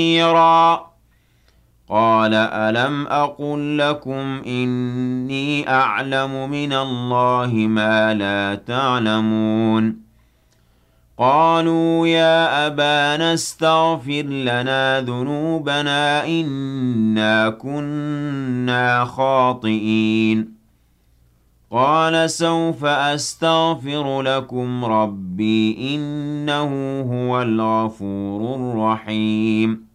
خيرا قال ألم أقل لكم إني أعلم من الله ما لا تعلمون قالوا يا أبانا استغفر لنا ذنوبنا إنا كنا خاطئين قال سوف أستغفر لكم ربي إنه هو الغفور الرحيم